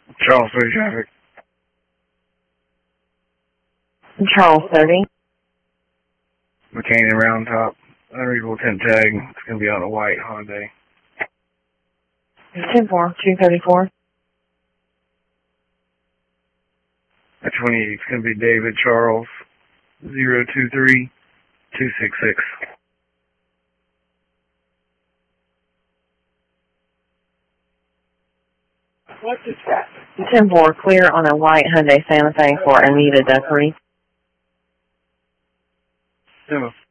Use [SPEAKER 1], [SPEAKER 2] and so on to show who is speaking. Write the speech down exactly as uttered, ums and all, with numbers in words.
[SPEAKER 1] Charles thirty traffic.
[SPEAKER 2] Charles thirty.
[SPEAKER 1] McCain Round Top. Unreadable temp tag. It's going to be on a white Hyundai.
[SPEAKER 2] ten four, two thirty-four.
[SPEAKER 1] At twenty, it's going to be David Charles. zero two three, two six six.
[SPEAKER 2] What's the traffic? ten four, clear on a white Hyundai Santa Fe for Anita Duckery.
[SPEAKER 1] No.